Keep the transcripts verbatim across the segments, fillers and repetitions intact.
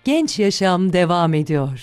Genç Yaşam devam ediyor.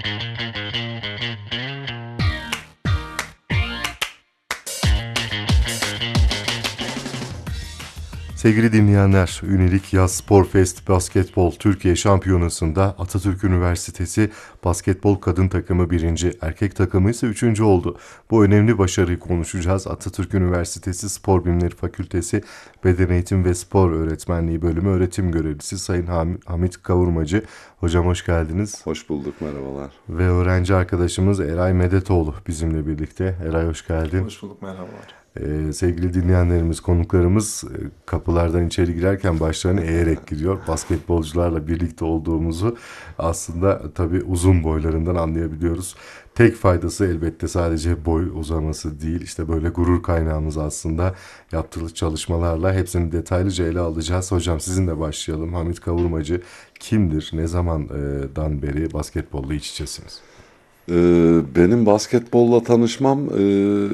Sevgili dinleyenler, Ünelik Yaz Spor Fest Basketbol Türkiye Şampiyonası'nda Atatürk Üniversitesi Basketbol Kadın Takımı birinci, erkek takımı ise üçüncü oldu. Bu önemli başarıyı konuşacağız. Atatürk Üniversitesi Spor Bilimleri Fakültesi Beden Eğitim ve Spor Öğretmenliği Bölümü öğretim görevlisi Sayın Ham- Hamit Kavurmacı. Hocam hoş geldiniz. Hoş bulduk, merhabalar. Ve öğrenci arkadaşımız Eray Medetoğlu bizimle birlikte. Eray hoş geldin. Hoş bulduk, merhabalar. Ee, sevgili dinleyenlerimiz, konuklarımız e, kapılardan içeri girerken başlarını eğerek giriyor. Basketbolcularla birlikte olduğumuzu aslında tabii uzun boylarından anlayabiliyoruz. Tek faydası elbette sadece boy uzaması değil. İşte böyle gurur kaynağımız aslında yaptığı çalışmalarla hepsini detaylıca ele alacağız. Hocam sizinle başlayalım. Hamit Kavurmacı kimdir? Ne zamandan beri basketbolla iç içesiniz? Ee, benim basketbolla tanışmam e,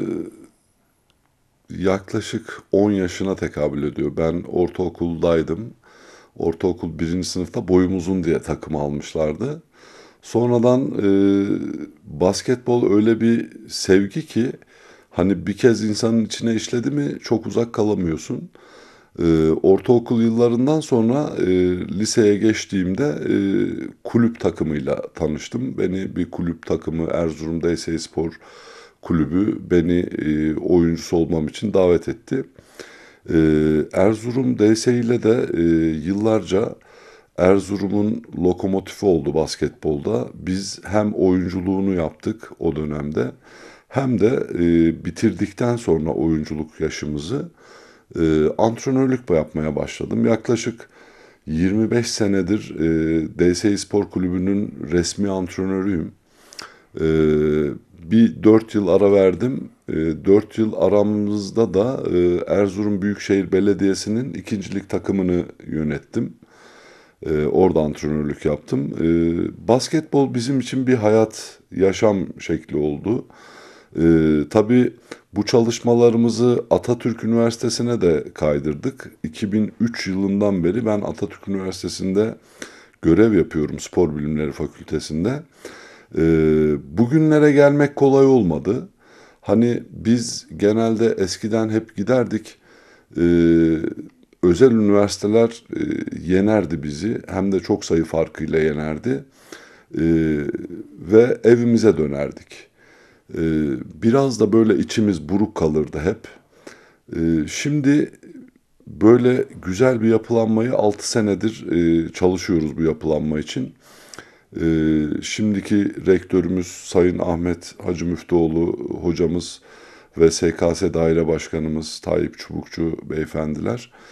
yaklaşık on yaşına tekabül ediyor. Ben ortaokuldaydım. Ortaokul birinci sınıfta boyum uzun diye takım almışlardı. Sonradan e, basketbol öyle bir sevgi ki hani bir kez insanın içine işledi mi çok uzak kalamıyorsun. Ee, ortaokul yıllarından sonra e, liseye geçtiğimde e, kulüp takımıyla tanıştım. Beni bir kulüp takımı Erzurum D S Spor Kulübü beni e, oyuncusu olmam için davet etti. E, Erzurum D S ile de e, yıllarca Erzurum'un lokomotifi oldu basketbolda. Biz hem oyunculuğunu yaptık o dönemde hem de e, bitirdikten sonra oyunculuk yaşımızı e, antrenörlük yapmaya başladım. Yaklaşık yirmi beş senedir e, D S Spor Kulübü'nün resmi antrenörüyüm. E, bir dört yıl ara verdim. E, dört yıl aramızda da e, Erzurum Büyükşehir Belediyesi'nin ikincilik takımını yönettim. E, orada antrenörlük yaptım. E, basketbol bizim için bir hayat, yaşam şekli oldu. Ee, tabii bu çalışmalarımızı Atatürk Üniversitesi'ne de kaydırdık. iki bin üç yılından beri ben Atatürk Üniversitesi'nde görev yapıyorum Spor Bilimleri Fakültesi'nde. Ee, bugünlere gelmek kolay olmadı. Hani biz genelde eskiden hep giderdik. Ee, özel üniversiteler e, yenerdi bizi. Hem de çok sayı farkıyla yenerdi. Ee, ve evimize dönerdik. Ee, biraz da böyle içimiz buruk kalırdı hep. Ee, şimdi böyle güzel bir yapılanmayı altı senedir e, çalışıyoruz bu yapılanma için. Ee, şimdiki rektörümüz Sayın Ahmet Hacı Müftüoğlu hocamız ve S K S Daire Başkanımız Tayyip Çubukçu beyefendiler